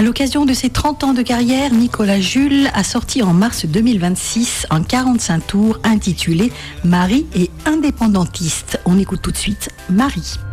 l'occasion de ses 30 ans de carrière, Nicolas Jules a sorti en mars 2026 un 45 tours intitulé Marie et indépendantiste. On écoute tout de suite Marie.